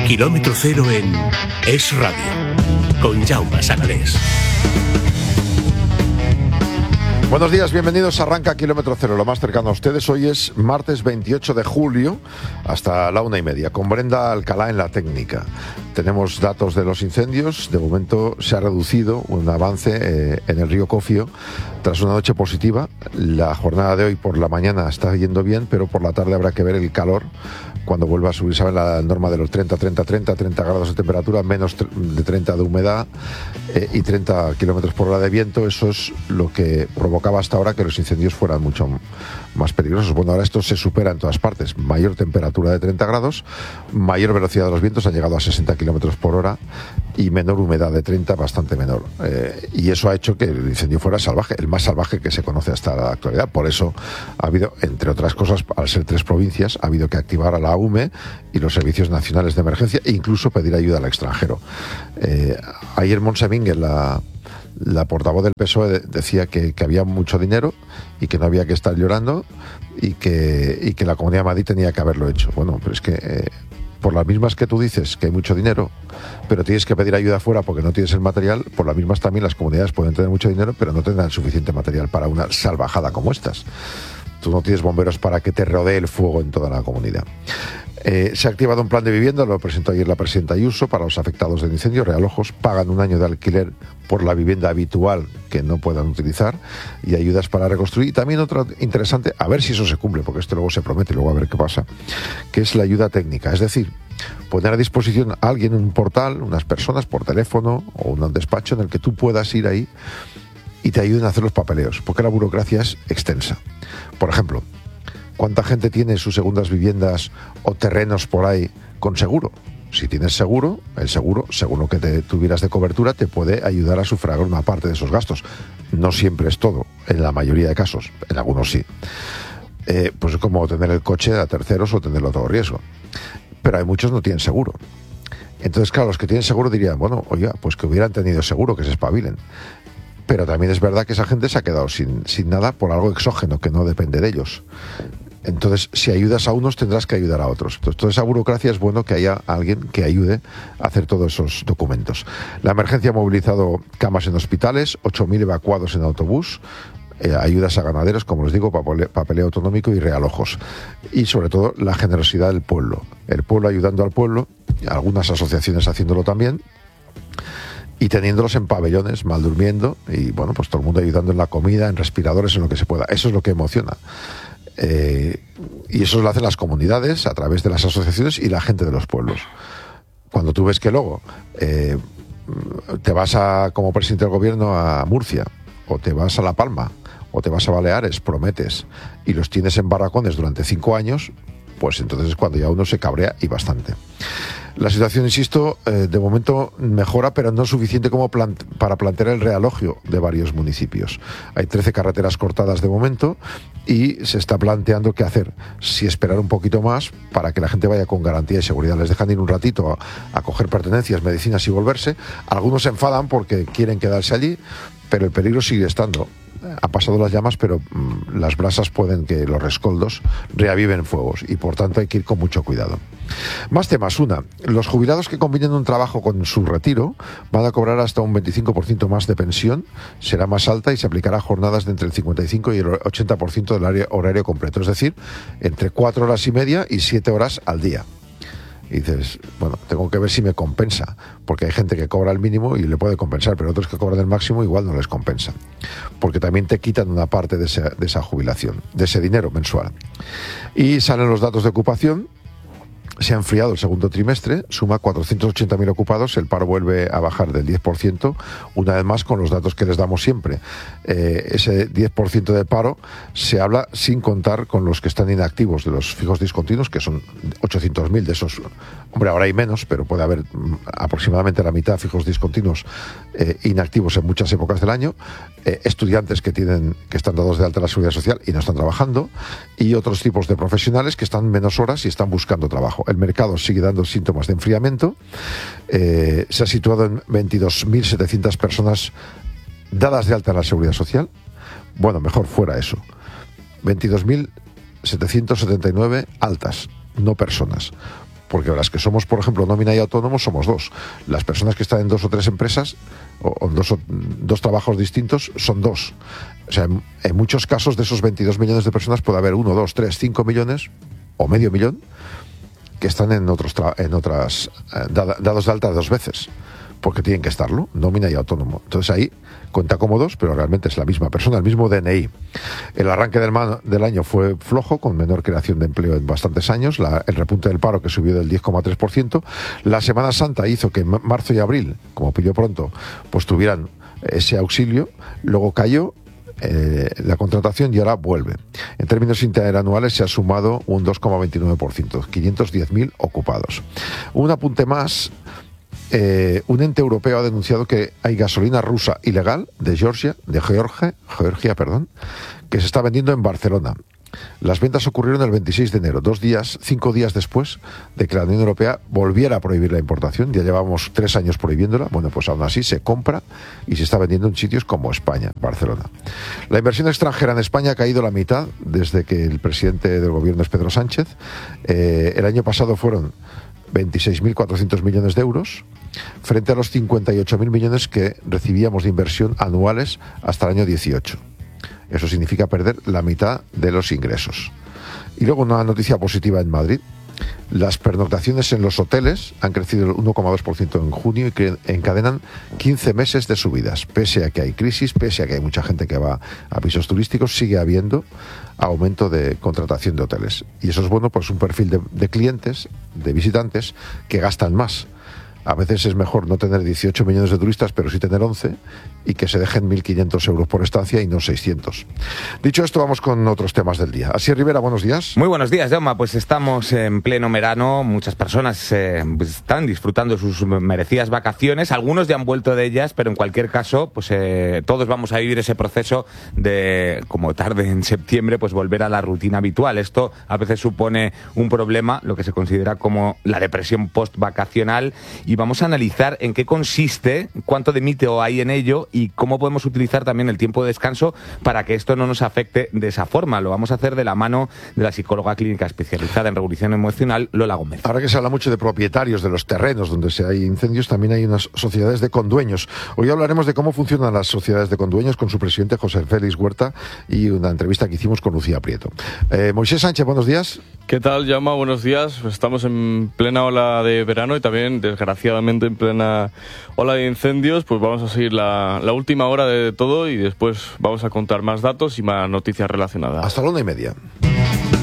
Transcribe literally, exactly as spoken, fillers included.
Kilómetro Cero en Es Radio, con Jaume Sagalés. Buenos días, bienvenidos a Arranca Kilómetro Cero, lo más cercano a ustedes. Hoy es martes veintiocho de julio, hasta la una y media, con Brenda Alcalá en la técnica. Tenemos datos de los incendios. De momento se ha reducido un avance eh, en el río Cofio tras una noche positiva. La jornada de hoy por la mañana está yendo bien, pero por la tarde habrá que ver el calor cuando vuelva a subir. Saben la norma de los treinta, treinta, treinta, treinta grados de temperatura, menos de treinta de humedad eh, y treinta kilómetros por hora de viento. Eso es lo que provocaba hasta ahora que los incendios fueran mucho más peligrosos. Bueno, ahora esto se supera en todas partes. Mayor temperatura de treinta grados, mayor velocidad de los vientos, han llegado a sesenta kilómetros por hora y menor humedad de treinta, bastante menor. Eh, y eso ha hecho que el incendio fuera salvaje, el más salvaje que se conoce hasta la actualidad. Por eso ha habido, entre otras cosas, al ser tres provincias, ha habido que activar a la U M E y los servicios nacionales de emergencia e incluso pedir ayuda al extranjero. Eh, ayer Montse Mínguez, la La portavoz del P S O E, decía que, que había mucho dinero y que no había que estar llorando y que, y que la Comunidad de Madrid tenía que haberlo hecho. Bueno, pero es que eh, por las mismas que tú dices que hay mucho dinero, pero tienes que pedir ayuda afuera porque no tienes el material, por las mismas también las comunidades pueden tener mucho dinero, pero no tendrán suficiente material para una salvajada como estas. Tú no tienes bomberos para que te rodee el fuego en toda la comunidad. Eh, se ha activado un plan de vivienda, lo presentó ayer la presidenta Ayuso, para los afectados del incendio. Realojos pagan un año de alquiler por la vivienda habitual que no puedan utilizar y ayudas para reconstruir. Y también otro interesante, a ver si eso se cumple, porque esto luego se promete y luego a ver qué pasa, que es la ayuda técnica. Es decir, poner a disposición a alguien un portal, unas personas por teléfono o un despacho en el que tú puedas ir ahí y te ayuden a hacer los papeleos, porque la burocracia es extensa. Por ejemplo, ¿cuánta gente tiene sus segundas viviendas o terrenos por ahí con seguro? Si tienes seguro, el seguro, según lo que te tuvieras de cobertura, te puede ayudar a sufragar una parte de esos gastos. No siempre es todo, en la mayoría de casos, en algunos sí. Eh, pues es como tener el coche a terceros o tenerlo a todo riesgo. Pero hay muchos que no tienen seguro. Entonces, claro, los que tienen seguro dirían, bueno, oiga, pues que hubieran tenido seguro, que se espabilen. Pero también es verdad que esa gente se ha quedado sin, sin nada por algo exógeno que no depende de ellos. Entonces, si ayudas a unos, tendrás que ayudar a otros. Entonces, toda esa burocracia es bueno que haya alguien que ayude a hacer todos esos documentos. La emergencia ha movilizado camas en hospitales, ocho mil evacuados en autobús, eh, ayudas a ganaderos, como les digo, papeleo, papeleo autonómico y realojos. Y sobre todo, la generosidad del pueblo. El pueblo ayudando al pueblo, algunas asociaciones haciéndolo también, y teniéndolos en pabellones, mal durmiendo, y bueno, pues todo el mundo ayudando en la comida, en respiradores, en lo que se pueda. Eso es lo que emociona. Eh, y eso lo hacen las comunidades a través de las asociaciones y la gente de los pueblos. Cuando tú ves que luego eh, te vas a, como presidente del gobierno, a Murcia, o te vas a La Palma, o te vas a Baleares, prometes, y los tienes en barracones durante cinco años, pues entonces es cuando ya uno se cabrea y bastante. La situación, insisto, eh, de momento mejora, pero no suficiente como plant- para plantear el realojio de varios municipios. Hay trece carreteras cortadas de momento y se está planteando qué hacer. Si esperar un poquito más para que la gente vaya con garantía y seguridad. Les dejan ir un ratito a, a coger pertenencias, medicinas y volverse. Algunos se enfadan porque quieren quedarse allí, pero el peligro sigue estando. Ha pasado las llamas, pero mmm, las brasas pueden que los rescoldos reaviven fuegos y por tanto hay que ir con mucho cuidado. Más temas. Una, los jubilados que combinen un trabajo con su retiro van a cobrar hasta un veinticinco por ciento más de pensión, será más alta y se aplicará a jornadas de entre el cincuenta y cinco y el ochenta por ciento del área, horario completo, es decir, entre cuatro horas y media y siete horas al día. Y dices, bueno, tengo que ver si me compensa, porque hay gente que cobra el mínimo y le puede compensar, pero otros que cobran el máximo igual no les compensa, porque también te quitan una parte de, ese, de esa jubilación, de ese dinero mensual. Y salen los datos de ocupación. Se ha enfriado el segundo trimestre, suma cuatrocientos ochenta mil ocupados, el paro vuelve a bajar del diez por ciento, una vez más con los datos que les damos siempre. Eh, ese diez por ciento de paro se habla sin contar con los que están inactivos de los fijos discontinuos, que son ochocientos mil de esos. Hombre, ahora hay menos, pero puede haber aproximadamente la mitad de fijos discontinuos eh, inactivos en muchas épocas del año, eh, estudiantes que tienen que están dados de alta en la Seguridad Social y no están trabajando, y otros tipos de profesionales que están menos horas y están buscando trabajo. El mercado sigue dando síntomas de enfriamiento, eh, se ha situado en veintidós mil setecientas personas dadas de alta en la Seguridad Social. Bueno, mejor fuera eso. veintidós mil setecientos setenta y nueve altas, no personas. porque las que somos, por ejemplo, nómina y autónomos somos dos. Las personas que están en dos o tres empresas o, o dos, o, dos trabajos distintos son dos. O sea, en, en muchos casos de esos veintidós millones de personas puede haber uno, dos, tres, cinco millones o medio millón que están en otros tra- en otras eh, dada, dados de alta dos veces, porque tienen que estarlo, nómina y autónomo. Entonces ahí cuenta como dos, pero realmente es la misma persona, el mismo D N I. El arranque del, man, del año fue flojo, con menor creación de empleo en bastantes años, la, el repunte del paro que subió del diez coma tres por ciento. La Semana Santa hizo que en marzo y abril, como pilló pronto, pues tuvieran ese auxilio, luego cayó Eh, la contratación y ahora vuelve. En términos interanuales se ha sumado un dos coma veintinueve por ciento, quinientos diez mil ocupados. Un apunte más, eh, un ente europeo ha denunciado que hay gasolina rusa ilegal de Georgia, de Georgia, Georgia, perdón, que se está vendiendo en Barcelona. Las ventas ocurrieron el veintiséis de enero, dos días, cinco días después de que la Unión Europea volviera a prohibir la importación. Ya llevamos tres años prohibiéndola. Bueno, pues aún así se compra y se está vendiendo en sitios como España, Barcelona. La inversión extranjera en España ha caído la mitad desde que el presidente del gobierno es Pedro Sánchez. Eh, el año pasado fueron veintiséis mil cuatrocientos millones de euros frente a los cincuenta y ocho mil millones que recibíamos de inversión anuales hasta el año dieciocho. Eso significa perder la mitad de los ingresos. Y luego una noticia positiva en Madrid. Las pernoctaciones en los hoteles han crecido el uno coma dos por ciento en junio y que encadenan quince meses de subidas. Pese a que hay crisis, pese a que hay mucha gente que va a pisos turísticos, sigue habiendo aumento de contratación de hoteles. Y eso es bueno, pues un perfil de, de clientes, de visitantes, que gastan más. A veces es mejor no tener dieciocho millones de turistas, pero sí tener once, y que se dejen mil quinientos euros por estancia y no seiscientos. Dicho esto, vamos con otros temas del día. Asier Rivera, buenos días. Muy buenos días, Jaume. Pues estamos en pleno verano. Muchas personas eh, pues están disfrutando sus merecidas vacaciones. Algunos ya han vuelto de ellas, pero en cualquier caso, pues eh, todos vamos a vivir ese proceso de, como tarde en septiembre, pues volver a la rutina habitual. Esto a veces supone un problema, lo que se considera como la depresión post-vacacional, y vamos a analizar en qué consiste, cuánto de mito hay en ello y cómo podemos utilizar también el tiempo de descanso para que esto no nos afecte de esa forma. Lo vamos a hacer de la mano de la psicóloga clínica especializada en regulación emocional, Lola Gómez. Ahora que se habla mucho de propietarios de los terrenos donde se hay incendios, también hay unas sociedades de condueños. Hoy hablaremos de cómo funcionan las sociedades de condueños con su presidente José Félix Huerta y una entrevista que hicimos con Lucía Prieto. Eh, Moisés Sánchez, buenos días. ¿Qué tal, Jaume? Buenos días. Estamos en plena ola de verano y también, desgraciadamente, en plena ola de incendios. Pues vamos a seguir la, la última hora de todo y después vamos a contar más datos y más noticias relacionadas. Hasta la una y media.